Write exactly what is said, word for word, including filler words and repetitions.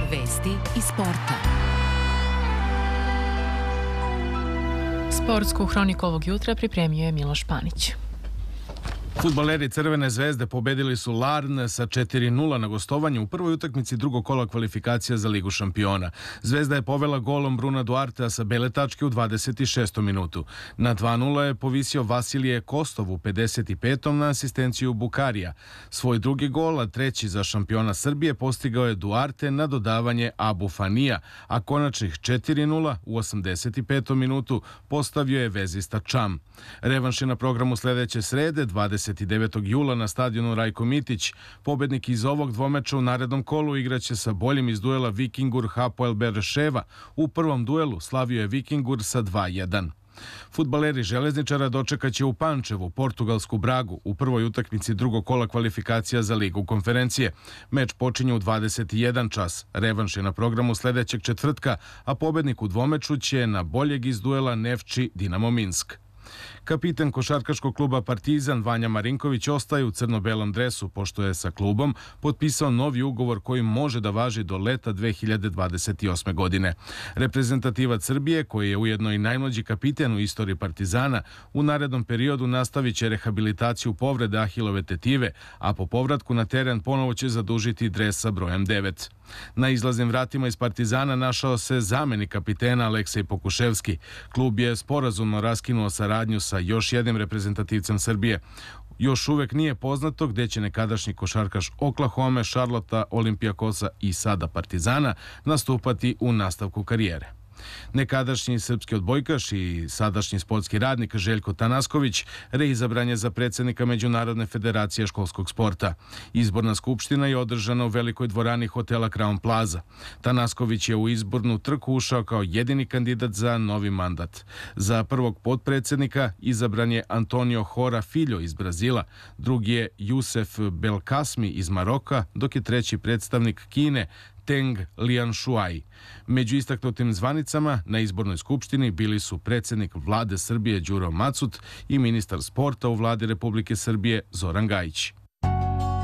Vesti iz sporta. Sportsku hroniku ovog jutra pripremio je Miloš Panić. Fudbaleri Crvene zvezde pobedili su Larn sa četiri nula na gostovanju u prvoj utakmici drugog kola kvalifikacija za Ligu šampiona. Zvezda je povela golom Bruna Duartea sa bele tačke u dvadeset šestom minutu. Na dva nula je povisio Vasilije Kostov u pedeset petom na asistenciju Bukarija. Svoj drugi gol, a treći za šampiona Srbije, postigao je Duarte na dodavanje Abu Fanija, a konačnih četiri nula u osamdeset petom minutu postavio je vezista Čam. Revanš je na programu sledeće srede, dvadeset devetog jula na stadionu Rajko Mitić. Pobednik iz ovog dvomeča u narednom kolu igraće sa boljim iz duela Vikingur Hapoel Bereševa. U prvom duelu slavio je Vikingur sa dva jedan. Fudbaleri Železničara dočekaće u Pančevu portugalsku Bragu u prvoj utakmici drugog kola kvalifikacija za Ligu konferencije. Meč počinje u dvadeset jedan čas. Revanš je na programu sledećeg četvrtka, a pobednik u dvomeču će na boljeg iz duela Nefči Dinamo Minsk. Kapitan košarkaškog kluba Partizan Vanja Marinković ostaje u crno-belom dresu, pošto je sa klubom potpisao novi ugovor koji može da važi do leta dve hiljade dvadeset osme. godine. Reprezentativac Srbije, koji je ujedno i najmlađi kapiten u istoriji Partizana, u narednom periodu nastavit će rehabilitaciju povrede Ahilove tetive, a po povratku na teren ponovo će zadužiti dres sa brojem devet. Na izlaznim vratima iz Partizana našao se zamenik kapitena Aleksej Pokuševski. Klub je sporazumno raskinuo saradnju sa još jednim reprezentativcem Srbije. Još uvek nije poznato gde će nekadašnji košarkaš Oklahome, Šarlota, Olimpijakosa i sada Partizana nastupati u nastavku karijere. Nekadašnji srpski odbojkaš i sadašnji sportski radnik Željko Tanasković reizabran je za predsednika Međunarodne federacije školskog sporta. Izborna skupština je održana u velikoj dvorani hotela Crown Plaza. Tanasković je u izbornu trku ušao kao jedini kandidat za novi mandat. Za prvog potpredsednika izabran je Antonio Hora Filho iz Brazila, drugi je Jusef Belkasmi iz Maroka, dok je treći predstavnik Kine Teng Lianshuai. Među istaknutim zvanicama na izbornoj skupštini bili su predsednik vlade Srbije Đuro Macut i ministar sporta u vladi Republike Srbije Zoran Gajić.